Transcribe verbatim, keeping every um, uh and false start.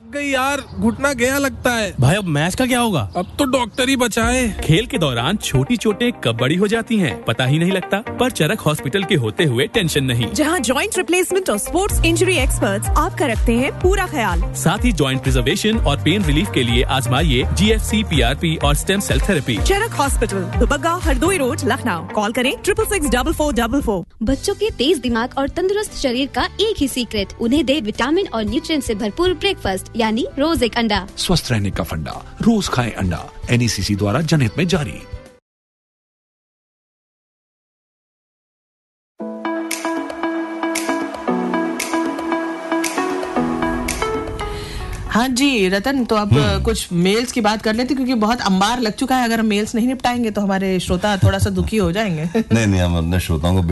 गई यार, घुटना गया लगता है। भाई अब मैच का क्या होगा? अब तो डॉक्टर ही बचाए। खेल के दौरान छोटी चोटें कब बड़ी हो जाती हैं पता ही नहीं लगता, पर चरक हॉस्पिटल के होते हुए टेंशन नहीं। जहां जॉइंट रिप्लेसमेंट और स्पोर्ट्स इंजरी एक्सपर्ट्स आपका रखते हैं पूरा ख्याल। साथ ही जॉइंट प्रिजर्वेशन और पेन रिलीफ के लिए आजमाइए जी F C, P R P और स्टेम सेल थेरेपी। चरक hospital, Dubagga, Hardoi road, Lucknow. Call करें triple six double four double four. बच्चों के तेज दिमाग और तंदुरुस्त शरीर का एक ही सीक्रेट, उन्हें दे विटामिन और न्यूट्रिएंट से भरपूर ब्रेकफास्ट, यानी रोज एक अंडा। स्वस्थ रहने का फंडा, रोज खाएं अंडा। एन ई सी सी द्वारा जनहित में जारी। हाँ जी रतन, तो अब कुछ मेल्स की बात कर लेते क्योंकि बहुत अंबार लग चुका है। अगर हम मेल्स नहीं निपटाएंगे तो हमारे श्रोता थोड़ा सा दुखी हो जाएंगे। नहीं नहीं, हम अपने श्रोताओं को